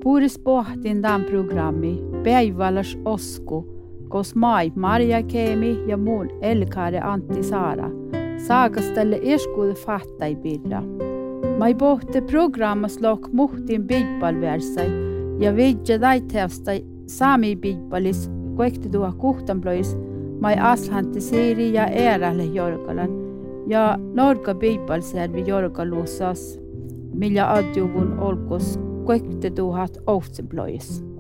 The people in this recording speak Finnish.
Puuris pohtin tämän programmi päiväläs osku, kos mai Maria Keemi ja muun Elkaade Antti Saara saakastelle eskuude fattai pidra. Mai pohti programmas lok muhtin biipalversai ja vidja daiteasta saami biipalis kuektitua kuhtanplois mai aslanti siiri ja erälle jorgalan ja norga biipalservi jorgaluusas millä adjuvun olkos kuektituhat ohtsenplois.